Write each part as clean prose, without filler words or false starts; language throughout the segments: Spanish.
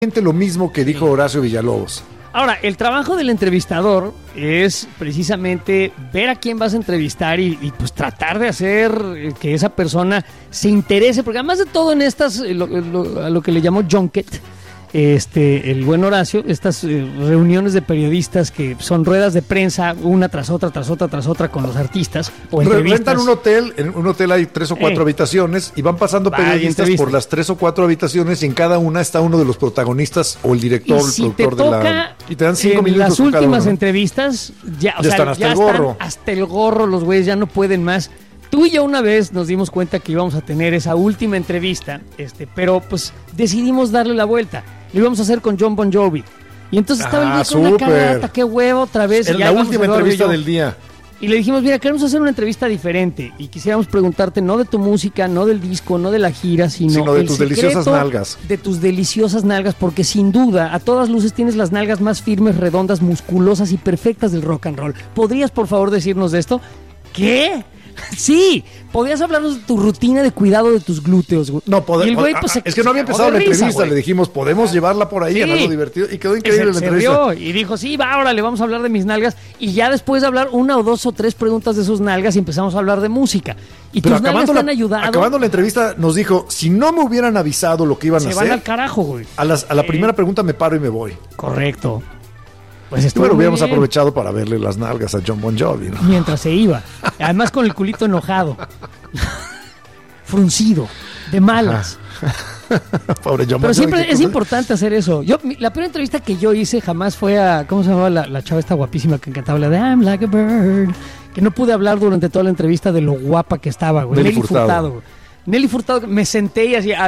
lo mismo que dijo Horacio Villalobos. Ahora, el trabajo del entrevistador es precisamente ver a quién vas a entrevistar y pues tratar de hacer que esa persona se interese, porque además de todo en estas, a lo que le llamó junket, el buen Horacio, estas reuniones de periodistas que son ruedas de prensa una tras otra con los artistas o entrevistas. Rentan un hotel, en un hotel hay 3 o 4 habitaciones y van pasando periodistas por las 3 o 4 habitaciones y en cada una está uno de los protagonistas o el director, y si el productor y te dan 5 minutos. Las últimas entrevistas ya están hasta el gorro. Hasta el gorro, los güeyes ya no pueden más. Tú y yo una vez nos dimos cuenta que íbamos a tener esa última entrevista, pero pues decidimos darle la vuelta. Lo íbamos a hacer con Jon Bon Jovi. Y entonces estaba el güey con una carata, qué huevo, otra vez. En la última entrevista del día. Y le dijimos, mira, queremos hacer una entrevista diferente. Y quisiéramos preguntarte no de tu música, no del disco, no de la gira, sino de tus deliciosas nalgas. De tus deliciosas nalgas, porque sin duda, a todas luces tienes las nalgas más firmes, redondas, musculosas y perfectas del rock and roll. ¿Podrías, por favor, decirnos de esto? ¿Qué? Sí, podías hablarnos de tu rutina de cuidado de tus glúteos. No, es que no había empezado la entrevista, le dijimos, podemos llevarla por ahí, en algo divertido, y quedó increíble la entrevista. Y dijo, sí, va, ahora le vamos a hablar de mis nalgas, y ya después de hablar 1 o 2 o 3 preguntas de sus nalgas, y empezamos a hablar de música. Y pero tus nalgas te han ayudado. Acabando la entrevista, nos dijo, si no me hubieran avisado lo que iban a hacer, se van al carajo, güey. A la primera pregunta me paro y me voy. Correcto. Pues bueno, hubiéramos aprovechado para verle las nalgas a Jon Bon Jovi, ¿no? Mientras se iba. Además con el culito enojado. Fruncido. De malas. Pobre Jon Bon Jovi. Pero siempre es importante hacer eso. La primera entrevista que yo hice jamás fue a... ¿Cómo se llamaba la chava esta guapísima que cantaba la de I'm like a bird? Que no pude hablar durante toda la entrevista de lo guapa que estaba, güey. Nelly Furtado. Nelly Furtado, me senté y así...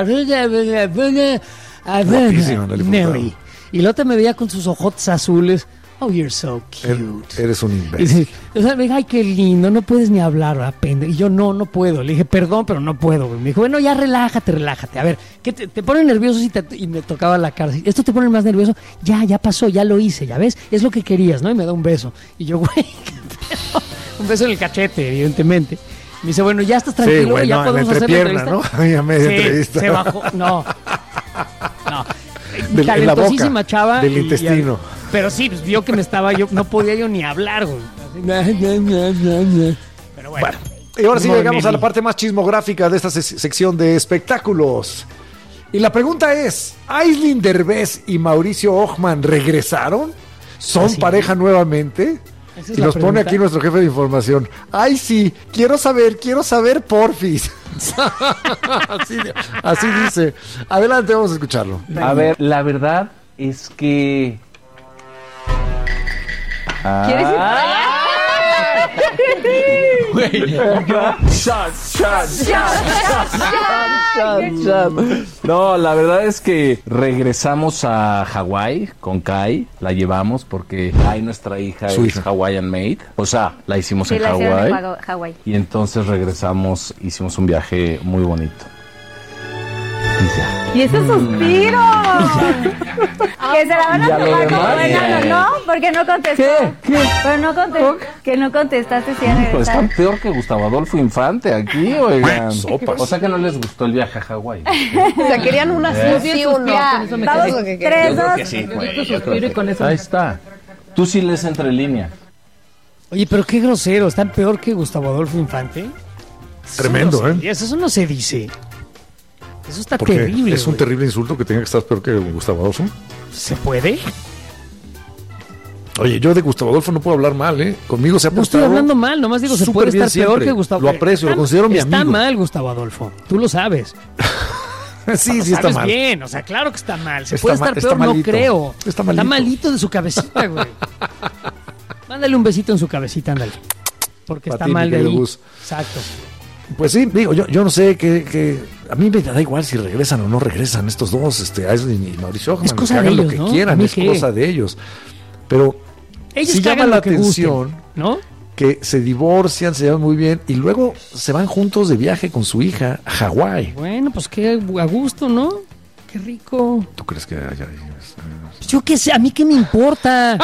Guapísima Nelly. Y la otra me veía con sus ojotes azules. Oh, you're so cute. Eres un imbécil. O sea, me dijo, ay, qué lindo, no puedes ni hablar, ¿verdad, pendejo? Y yo, no puedo. Le dije, perdón, pero no puedo. Me dijo, bueno, ya relájate. A ver, ¿qué te pone nervioso y me tocaba la cara? ¿Esto te pone más nervioso? Ya pasó, ya lo hice, ¿ya ves? Es lo que querías, ¿no? Y me da un beso. Y yo, güey, ¿qué pedo? Un beso en el cachete, evidentemente. Me dice, bueno, ya estás tranquilo, sí, bueno, ya podemos hacer la entrevista. ¿no? A media entrevista. Se bajó, no. En la boca, chava del intestino. Pero sí, pues vio que yo no podía yo ni hablar, güey. Pero bueno. Y ahora sí llegamos a la parte más chismográfica de esta sección de espectáculos. Y la pregunta es, ¿Aislinn Derbez y Mauricio Ockman regresaron? ¿Son pareja nuevamente? Y nos pone aquí nuestro jefe de información. Ay, sí, quiero saber, porfis. así dice. Adelante, vamos a escucharlo. A ver, la verdad es que... ¿Quieres ir para allá? No, la verdad es que regresamos a Hawái con Kai, la llevamos porque Kai, nuestra hija, es Hawaiian Maid, o sea, la hicimos en Hawái. Y entonces regresamos, hicimos un viaje muy bonito. Y ese suspiro. Que se la van a tomar como venano, ¿no? Porque no contestó. ¿Qué? Pero no contestó. Que no contestaste si ya pues está peor que Gustavo Adolfo Infante aquí, oigan. Sopas. O sea que no les gustó el viaje a Hawái. O sea, querían una sí o no. Vamos, 3, 2. Ahí está. Tú sí lees entre líneas. Oye, pero qué grosero. ¿Están peor que Gustavo Adolfo Infante? Tremendo, Eso no se dice. Eso está porque terrible. Es un terrible insulto que tenga que estar peor que Gustavo Adolfo. ¿Se puede? Oye, yo de Gustavo Adolfo no puedo hablar mal, ¿eh? Conmigo se ha portado. No estoy hablando mal, nomás digo, se puede estar peor que Gustavo. Lo aprecio, lo considero mi amigo. Está mal Gustavo Adolfo, tú lo sabes. Sí, está mal. Bien, o sea, claro que está mal. Se puede estar peor, no creo. Está malito de su cabecita, güey. Mándale un besito en su cabecita, ándale. Porque está mal de ahí. Exacto. Pues sí, digo, yo no sé que a mí me da igual si regresan o no regresan estos dos, Aislinn y Mauricio Ockman, es cosa que hagan de lo ellos, que ¿no? quieran, es cosa de ellos. Pero ellos sí llama la atención, gusten, ¿no? Que se divorcian, se llevan muy bien y luego se van juntos de viaje con su hija a Hawái. Bueno, pues qué a gusto, ¿no? Qué rico. ¿Tú crees que haya? Yo qué sé, a mí qué me importa.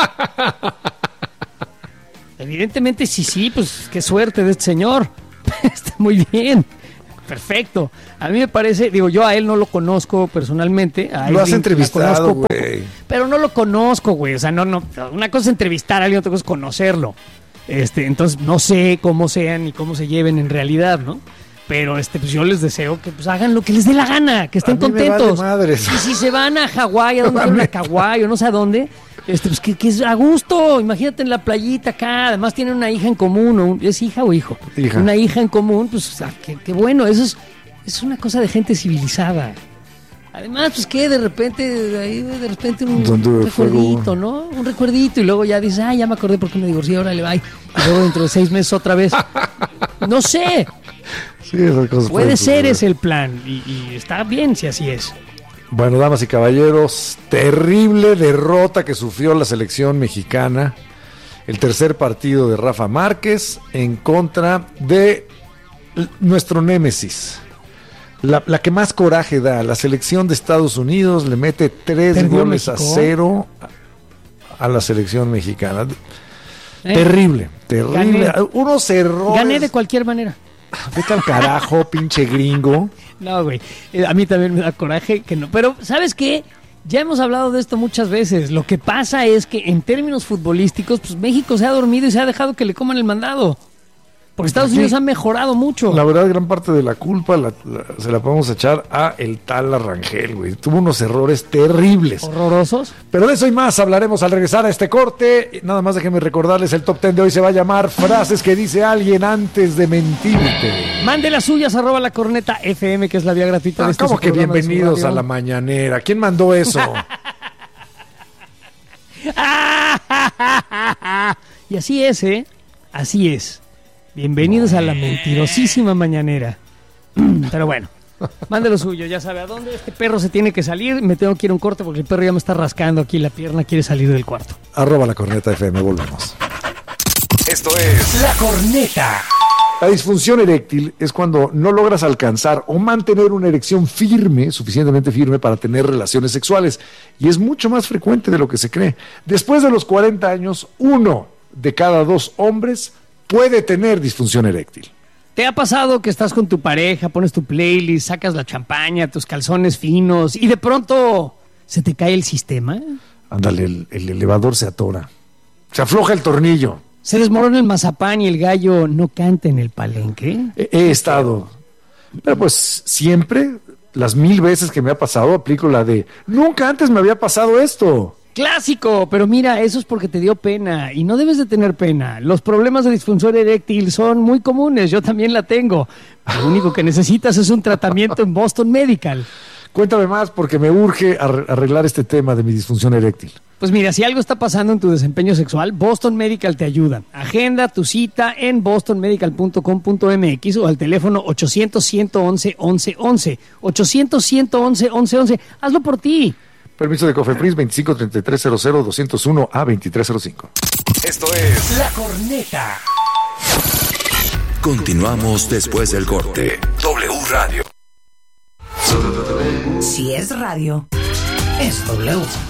Evidentemente sí, pues qué suerte de este señor. Está muy bien. perfecto. A mí me parece, digo, yo a él no lo conozco personalmente. Lo has entrevistado, güey. Pero no lo conozco, güey. O sea, no, una cosa es entrevistar a alguien, otra cosa es conocerlo. Entonces no sé cómo sean ni cómo se lleven en realidad, ¿no? Pero pues yo les deseo que pues hagan lo que les dé la gana, que estén contentos. Vale, y si se van a Hawái, a donde van a Kauai o no sé a dónde, pues que es a gusto. Imagínate en la playita acá, además tienen una hija en común, ¿es hija o hijo? Hija. Una hija en común, pues qué bueno, eso es una cosa de gente civilizada. Además, pues que de repente un recuerdito, ¿no? Un recuerdito y luego ya dices, ya me acordé porque me divorcié, ahora le va. Y luego dentro de 6 meses otra vez. No sé. Sí, esas cosas puede ser ese el plan y está bien si así es. Bueno, damas y caballeros, terrible derrota que sufrió la selección mexicana. El tercer partido de Rafa Márquez en contra de nuestro némesis. La que más coraje da, la selección de Estados Unidos le mete 3-0 a la selección mexicana. Terrible. Gané. Unos errores. Gané de cualquier manera. Vete al carajo, pinche gringo. No, güey. A mí también me da coraje que no. Pero, ¿sabes qué? Ya hemos hablado de esto muchas veces. Lo que pasa es que en términos futbolísticos, pues México se ha dormido y se ha dejado que le coman el mandado. Porque Estados Unidos ha mejorado mucho. La verdad, gran parte de la culpa se la podemos echar a el tal Rangel, güey. Tuvo unos errores terribles. Horrorosos. Pero de eso y más hablaremos al regresar a este corte. Nada más déjenme recordarles, el top 10 de hoy se va a llamar Frases que dice alguien antes de mentirte. Mande las suyas, @La Corneta FM, que es la vía gratuita de este ¿Cómo que bienvenidos a la mañanera? ¿Quién mandó eso? Y así es, ¿eh? Así es. Bienvenidos a la mentirosísima mañanera. Pero bueno, mande lo suyo, ya sabe a dónde. Este perro se tiene que salir. Me tengo que ir a un corte porque el perro ya me está rascando aquí la pierna. Quiere salir del cuarto. @La Corneta FM, volvemos. Esto es La Corneta. La disfunción eréctil es cuando no logras alcanzar o mantener una erección firme, suficientemente firme para tener relaciones sexuales. Y es mucho más frecuente de lo que se cree. Después de los 40 años, 1 de cada 2 hombres puede tener disfunción eréctil. ¿Te ha pasado que estás con tu pareja, pones tu playlist, sacas la champaña, tus calzones finos y de pronto se te cae el sistema? Ándale, el elevador se atora. Se afloja el tornillo. Se desmorona el mazapán y el gallo no canta en el palenque. He estado. Pero pues siempre, las 1000 veces que me ha pasado, aplico la de nunca antes me había pasado esto. Clásico, pero mira, eso es porque te dio pena y no debes de tener pena. Los problemas de disfunción eréctil son muy comunes, yo también la tengo. Lo único que necesitas es un tratamiento en Boston Medical. Cuéntame más porque me urge arreglar este tema de mi disfunción eréctil. Pues mira, si algo está pasando en tu desempeño sexual, Boston Medical te ayuda. Agenda tu cita en bostonmedical.com.mx o al teléfono 800-111-1111. 800-111-1111. Hazlo por ti. Permiso de Cofepris 253300-201-A2305. Esto es La Corneta. Continuamos después del corte. W Radio. Si es radio, es W.